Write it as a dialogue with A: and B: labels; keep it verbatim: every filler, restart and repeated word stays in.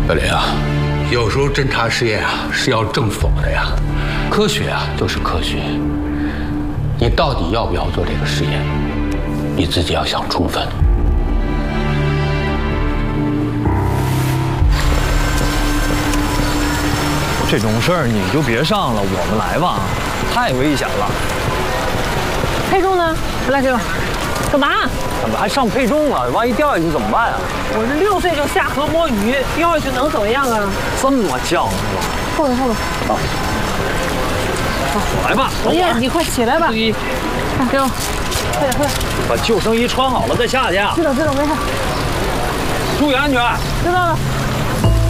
A: 小林啊，有时候侦查实验啊是要证否的呀，科学啊就是科学。你到底要不要做这个实验，你自己要想充分。
B: 这种事儿你就别上了，我们来吧，太危险了。
C: 佩重呢？来，佩重，干嘛？
B: 怎么还上配重了？万一掉下去怎么办啊？
C: 我这六岁就下河摸鱼，掉下去能怎么样啊？
B: 这么犟是吧？
C: 后边后边。
B: 好，我来吧。
C: 哎呀，你快起来吧！你，给我，快点快点。
B: 把救生衣穿好了再下去。
C: 知道知道，没事。
B: 注意安全。
C: 知道了。